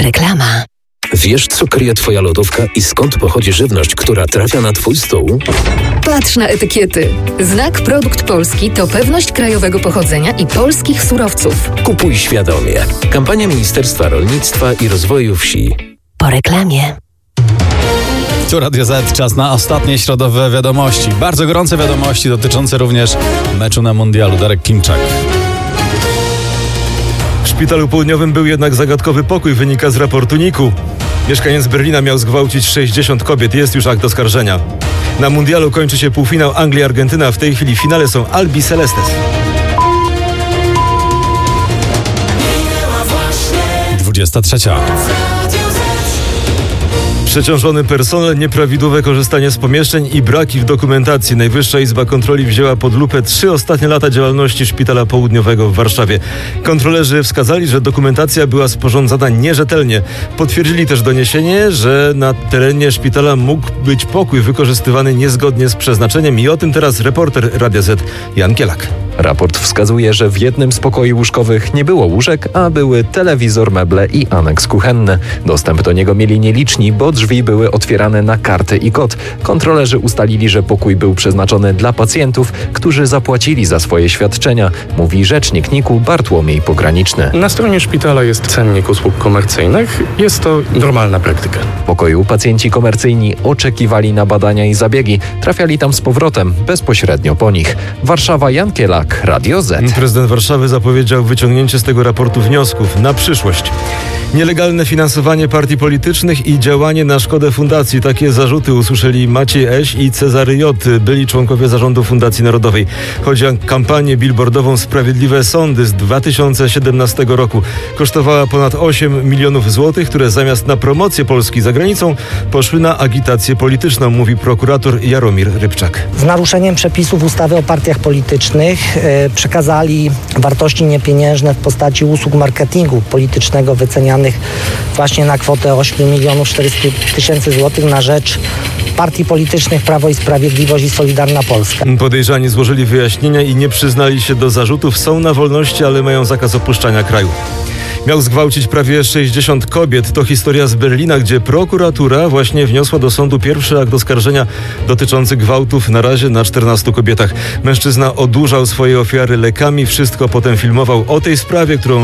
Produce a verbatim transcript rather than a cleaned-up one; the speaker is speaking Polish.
Reklama. Wiesz, co kryje Twoja lodówka i skąd pochodzi żywność, która trafia na Twój stół? Patrz na etykiety. Znak Produkt Polski to pewność krajowego pochodzenia i polskich surowców. Kupuj świadomie. Kampania Ministerstwa Rolnictwa i Rozwoju Wsi. Po reklamie. Tu Radio Z, czas na ostatnie środowe wiadomości. Bardzo gorące wiadomości dotyczące również meczu na mundialu. Darek Klimczak. W szpitalu południowym był jednak zagadkowy pokój, wynika z raportu N I K-u. Mieszkaniec Berlina miał zgwałcić sześćdziesiąt kobiet. Jest już akt oskarżenia. Na mundialu kończy się półfinał Anglia-Argentyna. W tej chwili w finale są Albi Celestes. dwudziesta trzecia. Przeciążony personel, nieprawidłowe korzystanie z pomieszczeń i braki w dokumentacji. Najwyższa Izba Kontroli wzięła pod lupę trzy ostatnie lata działalności Szpitala Południowego w Warszawie. Kontrolerzy wskazali, że dokumentacja była sporządzana nierzetelnie. Potwierdzili też doniesienie, że na terenie szpitala mógł być pokój wykorzystywany niezgodnie z przeznaczeniem i o tym teraz reporter Radia Z Jan Kielak. Raport wskazuje, że w jednym z pokoi łóżkowych nie było łóżek, a były telewizor, meble i aneks kuchenny. Dostęp do niego mieli nieliczni, bo drzwi były otwierane na kartę i kod. Kontrolerzy ustalili, że pokój był przeznaczony dla pacjentów, którzy zapłacili za swoje świadczenia, mówi rzecznik N I K-u Bartłomiej Pograniczny. Na stronie szpitala jest cennik usług komercyjnych. Jest to normalna praktyka. W pokoju pacjenci komercyjni oczekiwali na badania i zabiegi. Trafiali tam z powrotem, bezpośrednio po nich. Warszawa, Jan Kielak, Radio Z. Prezydent Warszawy zapowiedział wyciągnięcie z tego raportu wniosków na przyszłość. Nielegalne finansowanie partii politycznych i działanie na szkodę fundacji. Takie zarzuty usłyszeli Maciej Eś i Cezary J., byli członkowie zarządu Fundacji Narodowej. Chodzi o kampanię billboardową Sprawiedliwe Sądy z dwa tysiące siedemnastego roku. Kosztowała ponad osiem milionów złotych, które zamiast na promocję Polski za granicą poszły na agitację polityczną, mówi prokurator Jaromir Rybczak. Z naruszeniem przepisów ustawy o partiach politycznych yy, przekazali wartości niepieniężne w postaci usług marketingu politycznego wycenianych właśnie na kwotę osiem milionów czterysta tysięcy złotych na rzecz partii politycznych Prawo i Sprawiedliwość i Solidarna Polska. Podejrzani złożyli wyjaśnienia i nie przyznali się do zarzutów. Są na wolności, ale mają zakaz opuszczania kraju. Miał zgwałcić prawie sześćdziesiąt kobiet. To historia z Berlina, gdzie prokuratura właśnie wniosła do sądu pierwszy akt oskarżenia dotyczący gwałtów na razie na czternastu kobietach. Mężczyzna odurzał swoje ofiary lekami. Wszystko potem filmował. O tej sprawie, którą